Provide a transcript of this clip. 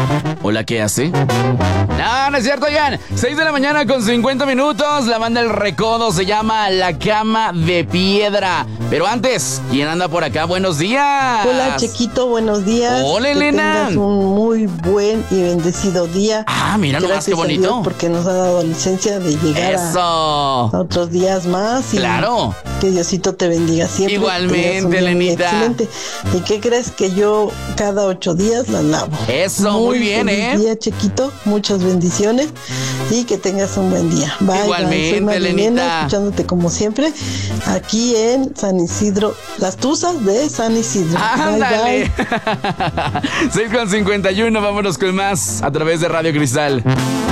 Hola, ¿qué hace? No, no es cierto, oigan. 6 de la mañana con 50 minutos. La banda El Recodo se llama La Cama de Piedra. Pero antes, ¿quién anda por acá? Buenos días. Hola, Chiquito, buenos días. Hola, que Elena. tengas un muy buen y bendecido día. Ah, mira nomás, qué bonito. Gracias a Dios porque nos ha dado licencia de llegar a otros días más. Y claro. Que Diosito te bendiga siempre. Igualmente, Elenita. Excelente. ¿Y qué crees? Que yo cada 8 días la lavo. Eso, muy bien, feliz día, Chiquito. Muchas bendiciones y que tengas un buen día. Bye. Igualmente, Soy Marilena, Elenita. escuchándote como siempre aquí en San Isidro, Las Tuzas de San Isidro. Ándale. Bye, bye. 6:51, vámonos con más a través de Radio Cristal.